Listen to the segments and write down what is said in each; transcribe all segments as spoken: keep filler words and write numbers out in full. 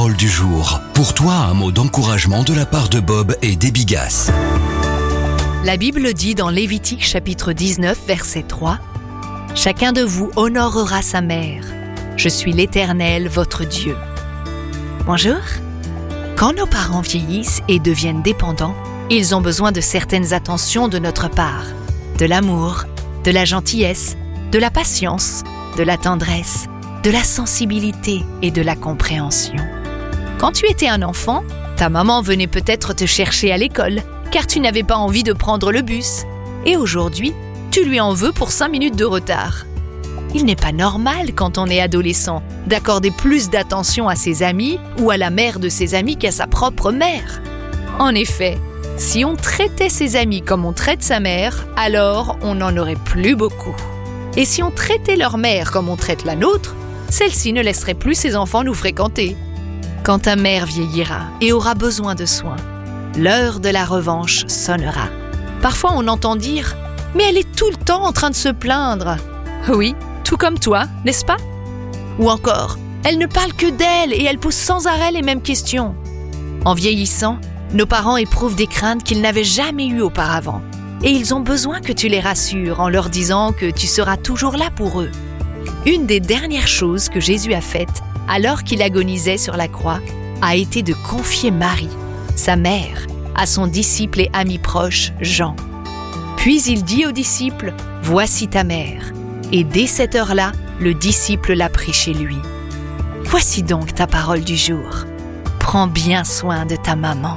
parole du jour. Pour toi, un mot d'encouragement de la part de Bob et d'Ebi Gass. La Bible dit dans Lévitique chapitre dix-neuf, verset trois, « Chacun de vous honorera sa mère. Je suis l'Éternel, votre Dieu. » Bonjour. Quand nos parents vieillissent et deviennent dépendants, ils ont besoin de certaines attentions de notre part. De l'amour, de la gentillesse, de la patience, de la tendresse, de la sensibilité et de la compréhension. Quand tu étais un enfant, ta maman venait peut-être te chercher à l'école, car tu n'avais pas envie de prendre le bus. Et aujourd'hui, tu lui en veux pour cinq minutes de retard. Il n'est pas normal, quand on est adolescent, d'accorder plus d'attention à ses amis ou à la mère de ses amis qu'à sa propre mère. En effet, si on traitait ses amis comme on traite sa mère, alors on n'en aurait plus beaucoup. Et si on traitait leur mère comme on traite la nôtre, celle-ci ne laisserait plus ses enfants nous fréquenter. Quand ta mère vieillira et aura besoin de soins, l'heure de la revanche sonnera. Parfois on entend dire « Mais elle est tout le temps en train de se plaindre !» Oui, tout comme toi, n'est-ce pas? Ou encore « Elle ne parle que d'elle et elle pose sans arrêt les mêmes questions !» En vieillissant, nos parents éprouvent des craintes qu'ils n'avaient jamais eues auparavant. Et ils ont besoin que tu les rassures en leur disant que tu seras toujours là pour eux. Une des dernières choses que Jésus a faites, alors qu'il agonisait sur la croix, a été de confier Marie, sa mère, à son disciple et ami proche, Jean. Puis il dit aux disciples, « Voici ta mère. » Et dès cette heure-là, le disciple l'a pris chez lui. Voici donc ta parole du jour. Prends bien soin de ta maman.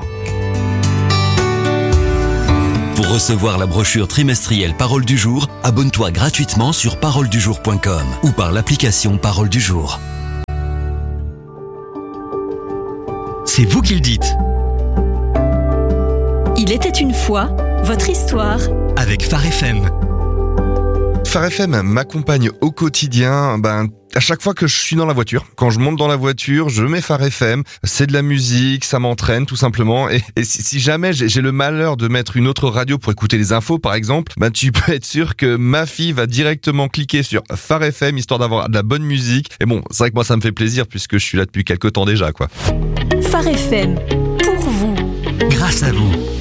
Pour recevoir la brochure trimestrielle Parole du jour, abonne-toi gratuitement sur parole du jour point com ou par l'application Parole du jour. C'est vous qui le dites. Il était une fois, votre histoire. Avec Phare F M. Phare F M m'accompagne au quotidien, ben, à chaque fois que je suis dans la voiture. Quand je monte dans la voiture, je mets Phare F M, c'est de la musique, ça m'entraîne tout simplement. Et, et si, si jamais j'ai, j'ai le malheur de mettre une autre radio pour écouter les infos par exemple, ben, tu peux être sûr que ma fille va directement cliquer sur Phare F M histoire d'avoir de la bonne musique. Et bon, c'est vrai que moi ça me fait plaisir puisque je suis là depuis quelques temps déjà, quoi. Phare F M, pour vous. Grâce à vous.